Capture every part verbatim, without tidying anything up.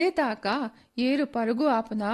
దాకా ఏరు పరుగు ఆపునా,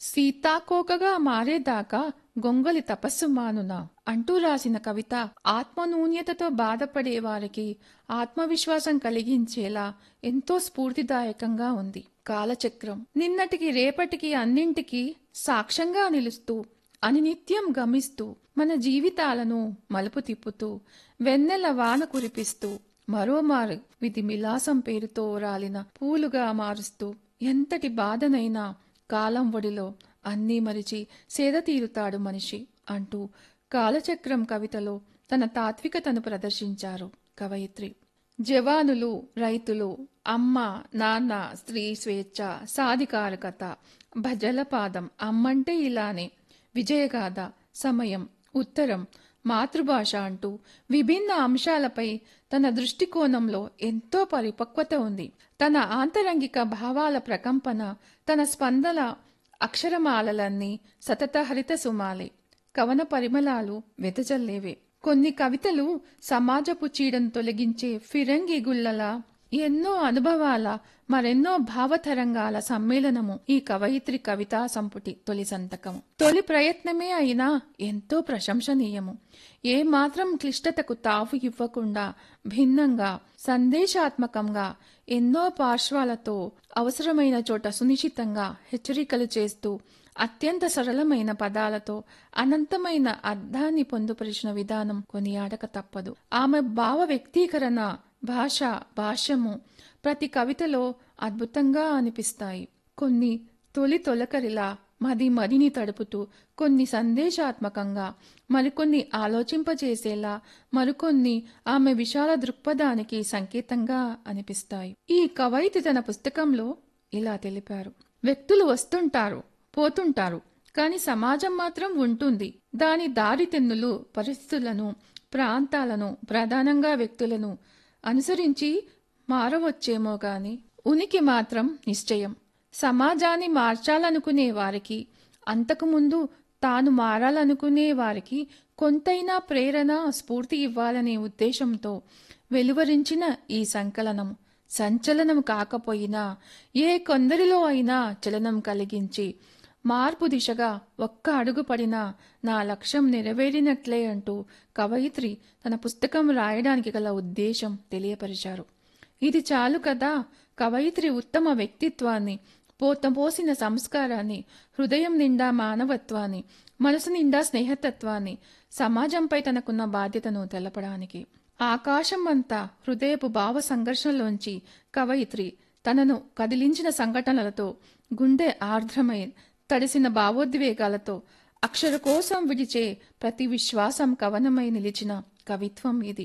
సీతాకోకగా మారేదాకా గొంగలి తపస్సు మానునా అంటూ రాసిన కవిత ఆత్మనూన్యతతో బాధపడే వారికి ఆత్మవిశ్వాసం కలిగించేలా ఎంతో స్ఫూర్తిదాయకంగా ఉంది. కాలచక్రం నిన్నటికి రేపటికి అన్నింటికి సాక్ష్యంగా నిలుస్తూ అనినిత్యం గమిస్తూ మన జీవితాలను మలుపు తిప్పుతూ వెన్నెల వాన కురిపిస్తూ మరోమారు విధి విలాసం పేరుతో రాలిన పూలుగా మారుస్తూ ఎంతటి బాధనైనా కాలం ఒడిలో అన్నీ మరిచి సేద తీరుతాడు మనిషి అంటూ కాలచక్రం కవితలో తన తాత్వికతను ప్రదర్శించారు కవయిత్రి. జవానులు, రైతులు, అమ్మ, నాన్న, స్త్రీ స్వేచ్ఛ, సాధికారకత, భజలపాదం, అమ్మంటే ఇలానే, విజయగాథ, సమయం, ఉత్తరం, మాతృభాష అంటూ విభిన్న అంశాలపై తన దృష్టికోణంలో ఎంతో పరిపక్వత ఉంది. తన ఆంతరంగిక భావాల ప్రకంపన, తన స్పందన అక్షరమాలలన్నీ సతత హరిత సుమాలే, కవన పరిమళాలు వెదజల్లేవే. కొన్ని కవితలు సమాజపు చీడను తొలగించే ఫిరంగి గుళ్ళలా, ఎన్నో అనుభవాల మరెన్నో భావతరంగాల సమ్మేళనము ఈ కవయిత్రి కవితా సంపుటి తొలి సంతకము. తొలి ప్రయత్నమే అయినా ఎంతో ప్రశంసనీయము. ఏ మాత్రం క్లిష్టతకు తావు ఇవ్వకుండా భిన్నంగా, సందేశాత్మకంగా, ఎన్నో పార్శ్వాలతో అవసరమైన చోట సునిశ్చితంగా హెచ్చరికలు చేస్తూ అత్యంత సరళమైన పదాలతో అనంతమైన అర్థాన్ని పొందుపరిచిన విధానం కొనియాడక తప్పదు. ఆమె భావ వ్యక్తీకరణ, భాష, భాష్యము ప్రతి కవితలో అద్భుతంగా అనిపిస్తాయి. కొన్ని తొలి తొలకరిలా మది మదిని తడుపుతూ, కొన్ని సందేశాత్మకంగా, మరికొన్ని ఆలోచింపజేసేలా, మరికొన్ని ఆమె విశాల దృక్పథానికి సంకేతంగా అనిపిస్తాయి. ఈ కవయిత్రి తన పుస్తకంలో ఇలా తెలిపారు: వ్యక్తులు వస్తుంటారు, పోతుంటారు, కాని సమాజం మాత్రం ఉంటుంది. దాని దారితెన్నులు పరిస్థితులను, ప్రాంతాలను, ప్రధానంగా వ్యక్తులను అనుసరించి మారవచ్చేమో గాని ఉనికి మాత్రం నిశ్చయం. సమాజాన్ని మార్చాలనుకునే వారికి, అంతకుముందు తాను మారాలనుకునే వారికి కొంతైనా ప్రేరణ, స్ఫూర్తి ఇవ్వాలనే ఉద్దేశంతో వెలువరించిన ఈ సంకలనం సంచలనం కాకపోయినా ఏ కొందరిలో అయినా చలనం కలిగించి మార్పు దిశగా ఒక్క అడుగు పడినా నా లక్ష్యం నెరవేరినట్లే అంటూ కవయిత్రి తన పుస్తకం రాయడానికి గల ఉద్దేశం తెలియపరిచారు. ఇది చాలు కదా, కవయిత్రి ఉత్తమ వ్యక్తిత్వాన్ని, పోతపోసిన సంస్కారాన్ని, హృదయం నిండా మానవత్వాన్ని, మనసు నిండా స్నేహతత్వాన్ని, సమాజంపై తనకున్న బాధ్యతను తెలపడానికి. ఆకాశం అంతా హృదయపు భావ సంఘర్షణలోంచి కవయిత్రి తనను కదిలించిన సంఘటనలతో, గుండె ఆర్ద్రమై తడిసిన భావోద్వేగాలతో, అక్షర కోసం విడిచే ప్రతి విశ్వాసం కవనమై నిలిచిన కవిత్వం ఇది.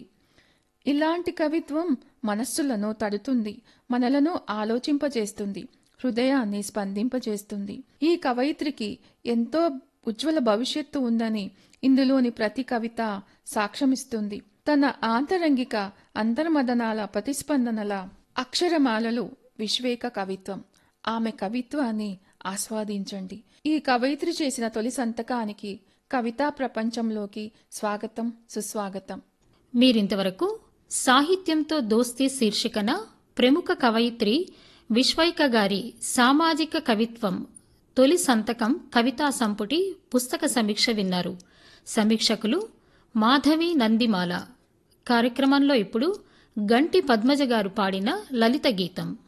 ఇలాంటి కవిత్వం మనస్సులను తడుతుంది, మనలను ఆలోచింపజేస్తుంది, హృదయాన్ని స్పందింపజేస్తుంది. ఈ కవయిత్రికి ఎంతో ఉజ్వల భవిష్యత్తు ఉందని ఇందులోని ప్రతి కవిత సాక్ష్యమిస్తుంది. తన ఆంతరంగిక అంతర్మదనాల ప్రతిస్పందనల అక్షరమాలలు విశ్వేక కవిత్వం. ఆమె కవిత్వాన్ని ఆస్వాదించండి. ఈ కవయిత్రి చేసిన తొలి సంతకానికి కవితా ప్రపంచంలోకి స్వాగతం, సుస్వాగతం. మీరింతవరకు సాహిత్యంతో దోస్తీ శీర్షికన ప్రముఖ కవయిత్రి విశ్వైక గారి సామాజిక కవిత్వం తొలి సంతకం కవితా సంపుటి పుస్తక సమీక్ష విన్నారు. సమీక్షకులు మాధవి నందిమాల. కార్యక్రమంలో ఇప్పుడు గంటి పద్మజ గారు పాడిన లలిత గీతం.